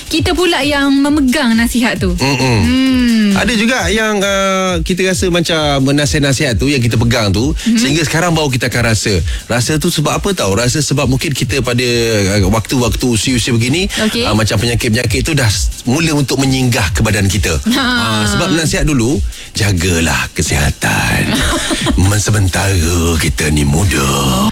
kita pula yang memegang nasihat tu. Ada juga yang kita rasa macam nasihat-nasihat tu yang kita pegang tu, sehingga sekarang baru kita akan rasa tu sebab apa tahu? Rasa sebab mungkin kita pada waktu-waktu usia-usia begini, macam penyakit-penyakit tu dah mula untuk menyinggah ke badan kita. Sebab nasihat dulu, jagalah kesihatan. Sementara kita ni muda.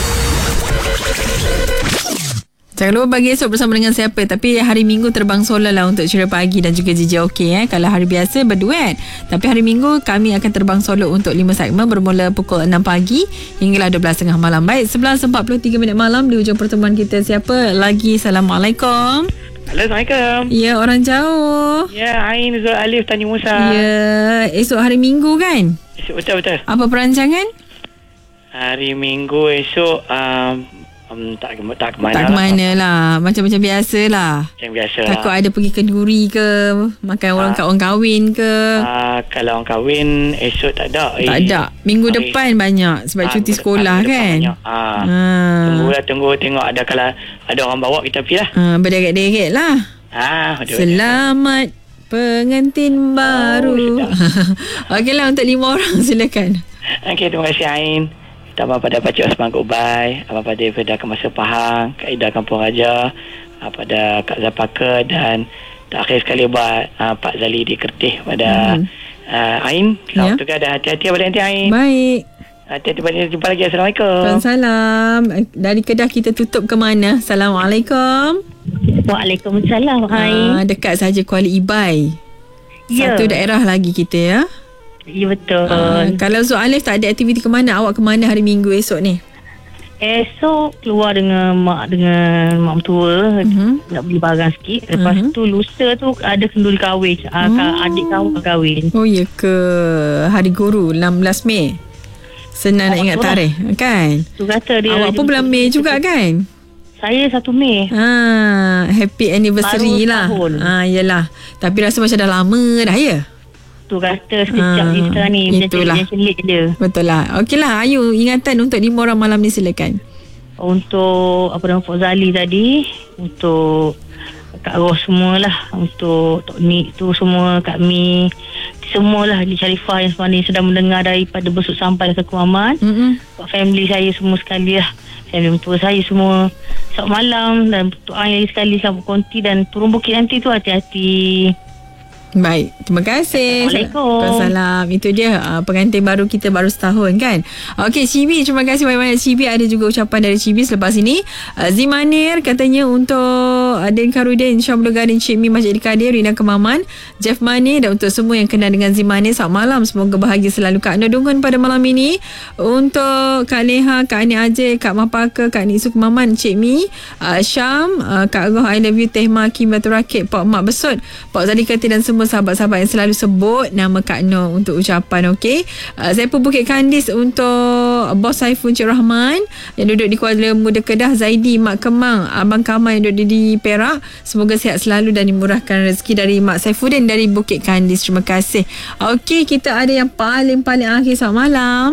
Jangan lupa pagi esok bersama dengan siapa. Tapi hari Minggu terbang solo lah untuk Ceria Pagi dan juga JJ OK. Kalau hari biasa berduet. Tapi hari Minggu kami akan terbang solo untuk 5 segmen bermula pukul 6 pagi hinggalah 12.30 malam. Baik, 11.43 malam di ujung pertemuan kita. Siapa lagi? Assalamualaikum. Halo, Assalamualaikum. Ya, orang jauh. Ya, Ain Zul Alif Tani Musa. Ya, esok hari Minggu kan? Esok betul-betul. Apa perancangan? Hari Minggu esok tak ke mana lah. Macam-macam biasa lah. Macam biasa lah. Takut ada pergi kenduri ke, makan orang kahwin ke. Kalau orang kahwin esok tak ada. Tak ada. Minggu depan banyak sebab cuti sekolah kan. Tunggu tengok ada kalau ada orang bawa kita pergi lah. Berderet-deret lah. Selamat pengantin baru. Okeylah, untuk 5 orang silakan. Okey, terima kasih Ain. Tambah pada Pakcik Osman Kubai, pada Feda Kemasa Pahang, Kak Ida Kampung Raja, pada Kak Zapaka, dan terakhir sekali buat Pak Zali di Kertih pada Ain. Selamat juga, dan hati-hati pada nanti Ain. Baik. Hati-hati pada jumpa lagi. Assalamualaikum. Waalaikumsalam. Dari Kedah kita tutup ke mana? Assalamualaikum. Waalaikumsalam. Dekat saja Kuala Ibai. Satu daerah lagi kita ya. Ya, betul. Kalau Zul Alif tak ada aktiviti ke mana, awak ke mana hari Minggu esok ni? Esok keluar dengan mak mentua, nak beli barang sikit. Lepas tu lusa tu ada kenduri kahwin, adik kawan kahwin. Oh ya ke? Hari Guru 16 Mei. Senang nak ingat tarikh kan? Tu kata dia. Awak pun bulan Mei juga kan? Saya 1 Mei. Happy anniversary lah. Yelah. Tapi rasa macam dah lama dah ya? Tu kata sekejap je sekarang ni. Itulah. Celik je. Betul lah. Okeylah, ayu ingatan untuk 5 orang malam ni silakan. Untuk Fok Zali tadi, untuk Kak Ros semualah, untuk Tok Nik tu semua, Kak Mi, semualah di Sharifah yang sebenarnya sedang mendengar daripada Besut sampai ke Kuaman. Family saya semua sekali lah, family mentua saya semua. Selamat malam dan doa yang sekali selamat konti, dan turun bukit nanti tu hati-hati. Baik, terima kasih. Assalamualaikum. Itu dia pengantin baru kita baru setahun kan. Okey, Cibi, terima kasih banyak-banyak Cibi. Ada juga ucapan dari Cibi selepas ini. Zimanir katanya untuk Din Karudin, Syamul Gadin, Cik Mi, Masjid Kadir, Rina Kemaman, Jeff Mani, dan untuk semua yang kenal dengan Zimanir, selamat malam. Semoga bahagia selalu. Kak Nur Dungun pada malam ini. Untuk Kak Leha, Kak Ani Ajay, Kak Mapaka, Kak Nisu Kemaman, Cik Mi, Syam, Kak Roh, I love you, Teh Maki, Batu Rakit, Pak Mak Besut, Pak Zali Kati, dan semua sahabat-sahabat yang selalu sebut nama Kak Noh untuk ucapan. Okey, saya pun Bukit Kandis untuk Bos Saiful Cik Rahman yang duduk di Kuala Muda Kedah, Zaidi, Mak Kemang, Abang Kamal yang duduk di Perak. Semoga sihat selalu dan dimurahkan rezeki dari Mak Saifuddin dari Bukit Kandis. Terima kasih. Okey, kita ada yang paling akhir. Selamat malam.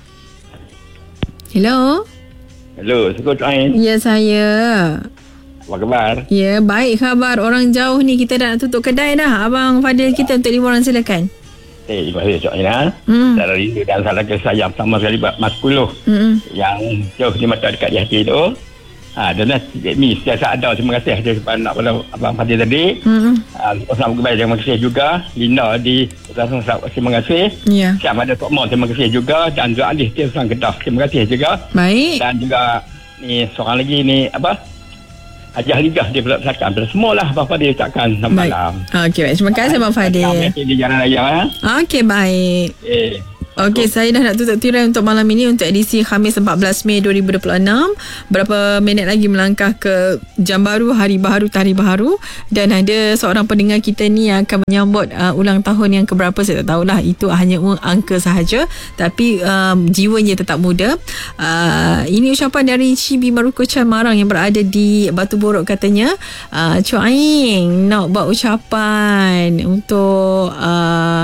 Hello, Assalamualaikum Ain. Ya, saya. Apa khabar? Ya, baik khabar. Orang jauh ni, kita dah nak tutup kedai dah. Abang Fadil kita untuk 5 orang silakan. Terima kasih Cik Aina. Saya rindu dan salah kesayang pertama sekali buat Mas 10 yang jauh di mata dekat di hati tu. Dan Mi sentiasa ada. Terima kasih kepada Abang Fadil tadi. Selamat kembali. Terima kasih juga Linda di terima kasih. Siap ada Tok Mon, terima kasih juga. Dan Zul Alif di Kedah, terima kasih juga. Baik. Dan juga ni seorang lagi ni Hajah Ligah dia pula belakang. Semualah Abang Fadil ucapkan selamat malam. Okey, baik. Terima kasih Abang Fadil. Di Jalan Raya. Okey, baik. Okey, saya dah nak tutup tirai untuk malam ini untuk edisi Khamis 14 Mei 2026. Berapa minit lagi melangkah ke jam baru, hari baru, tarikh baru, dan ada seorang pendengar kita ni yang akan menyambut ulang tahun yang keberapa saya tak tahulah. Itu hanya angka sahaja, tapi jiwanya tetap muda. Ini ucapan dari Cibi Maruko Chan Marang yang berada di Batu Borok, katanya Cik Aing nak buat ucapan untuk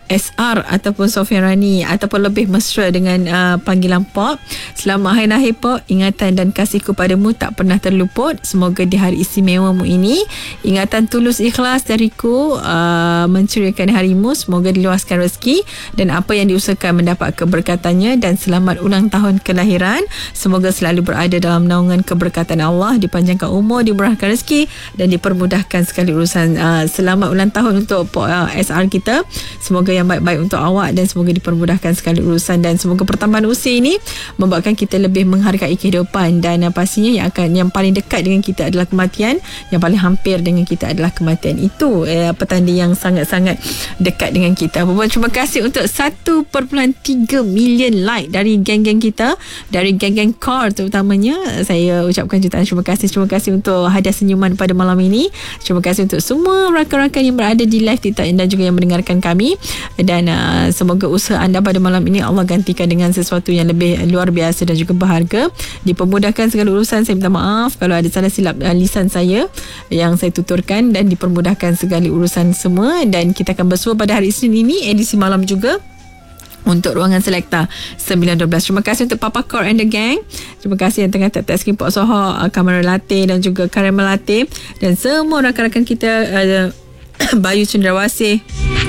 SR ataupun Sofian ataupun lebih mesra dengan panggilan Pop. Selamat Hari Lahir Pop. Ingatan dan kasihku padamu tak pernah terluput. Semoga di hari istimewamu ini ingatan tulus ikhlas dariku mencuriakan harimu. Semoga diluaskan rezeki dan apa yang diusahakan mendapat keberkatannya, dan selamat ulang tahun kelahiran. Semoga selalu berada dalam naungan keberkatan Allah, dipanjangkan umur, dimurahkan rezeki dan dipermudahkan sekali urusan. Selamat ulang tahun untuk SR kita. Semoga yang baik-baik untuk awak dan semoga dipermudahkan sekali urusan, dan semoga pertambahan usia ini membuatkan kita lebih menghargai kehidupan, dan pastinya yang paling dekat dengan kita adalah kematian, yang paling hampir dengan kita adalah kematian. Itu petanda yang sangat-sangat dekat dengan kita. Terima kasih untuk 1.3 million like dari geng-geng kita, dari geng-geng car terutamanya. Saya ucapkan jutaan terima kasih. Terima kasih untuk hadiah senyuman pada malam ini. Terima kasih untuk semua rakan-rakan yang berada di live TikTok dan juga yang mendengarkan kami, dan semoga usaha anda pada malam ini Allah gantikan dengan sesuatu yang lebih luar biasa dan juga berharga, dipermudahkan segala urusan. Saya minta maaf kalau ada salah silap lisan saya yang saya tuturkan, dan dipermudahkan segala urusan semua. Dan kita akan bersua pada hari Isnin ini, edisi malam juga untuk Ruangan Selekta 9.12. Terima kasih untuk Papa Core and the Gang. Terima kasih yang tengah tap screen Pok Soho, Kamera Latte dan juga Caramel Latte, dan semua rakan-rakan kita, Bayu Cendrawasih,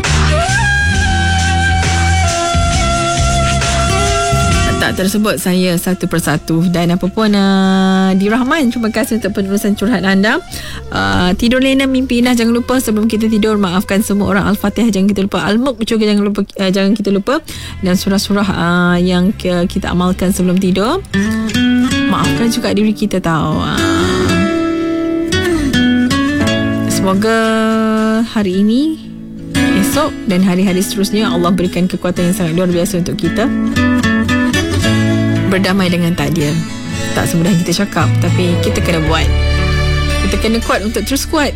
tak tersebut saya satu persatu, dan apapun di Rahman, terima kasih untuk penerusan curhat anda. Tidur lena mimpi indah, jangan lupa sebelum kita tidur maafkan semua orang. Al-Fatihah jangan kita lupa, Al-Mulk juga jangan kita lupa, dan surah-surah yang kita amalkan sebelum tidur. Maafkan juga diri kita tahu. Semoga hari ini, esok dan hari-hari seterusnya Allah berikan kekuatan yang sangat luar biasa untuk kita berdamai dengan takdir. Tak semudah yang kita cakap, tapi kita kena buat. Kita kena kuat untuk terus kuat.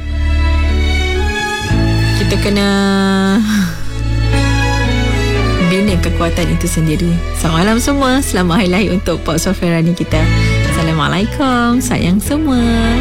Kita kena bina kekuatan itu sendiri. Selamat malam semua. Selamat hari lahir untuk Pak Sofian kita. Assalamualaikum. Sayang semua.